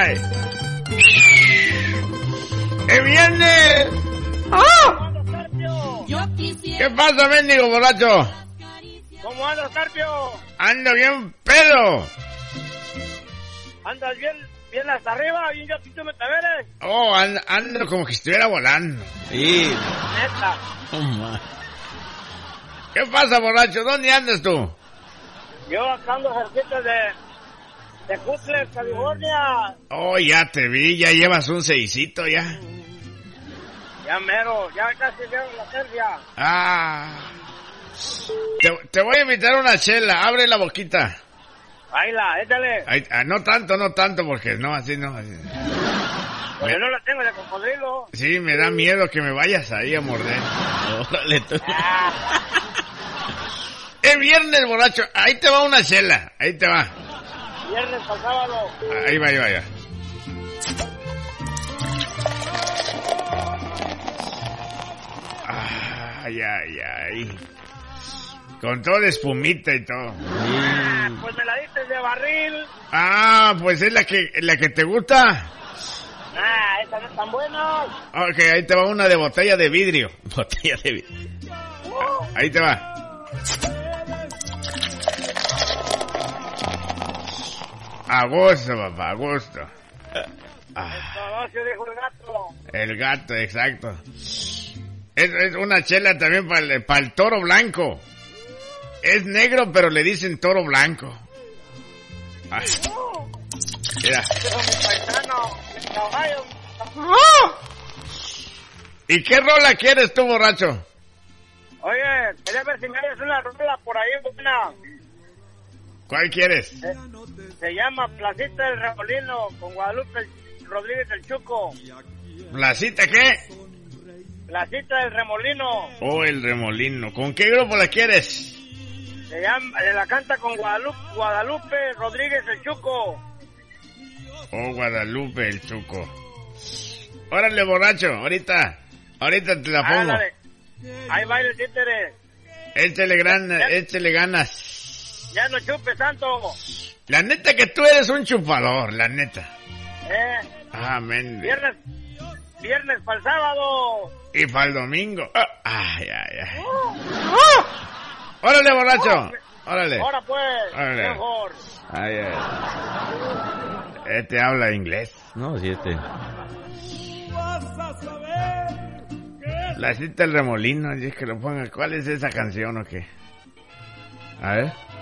ay. ¡Es viernes! ¡Ah! ¿Qué pasa, mendigo borracho? ¿Cómo andas, Carpio? Ando bien pedo. ¿Andas bien hasta arriba? ¿Bien ya tú me te veres? Oh, ando como que estuviera volando. Sí. Neta. Oh, ¿qué pasa, borracho? ¿Dónde andas tú? Yo acá ando cerquita de Cutlers, California. Oh, ya te vi, ya llevas un seisito ya. Ya mero, ya casi llego a la tercia. Ah. Te voy a invitar una chela, abre la boquita. Ahíla, échale. No tanto, porque no, así no. Así. Porque no la tengo de cocodrilo. Sí, me da miedo que me vayas ahí a morder. Órale tú. Es viernes, borracho. Ahí te va una chela, ahí te va. Viernes para sábado. Ahí va, ya. Ay. Con todo de espumita y todo. Pues me la diste de barril. Ah, pues es la que te gusta. Esta no es tan buena. Ok, ahí te va una de botella de vidrio. Botella de vidrio. Ahí te va. A gusto, papá, a gusto. Negocio, dijo el gato. El gato, exacto. Es una chela también para el toro blanco. Es negro, pero le dicen toro blanco. Ay. Mira. ¿Y qué rola quieres tú, borracho? Oye, quería ver si me haces una rola por ahí buena. ¿Cuál quieres? Se llama Placita del Remolino con Guadalupe Rodríguez el Chuco. ¿Placita qué? Placita del Remolino. Oh, el Remolino. ¿Con qué grupo la quieres? La canta con Guadalupe Rodríguez el Chuco. Oh, Guadalupe el Chuco. Órale, borracho, ahorita te la pongo. Dale. Ahí va el títere. Échale ganas. Ya no chupes tanto. La neta que tú eres un chupador, la neta. Amén. Viernes para el sábado. Y para el domingo. Ay. Órale, borracho. Órale. Ahora pues. Órale. Mejor. Ay. Este habla inglés. No, sí, La cita del Remolino, es que lo ponga. ¿Cuál es esa canción o qué? A ver.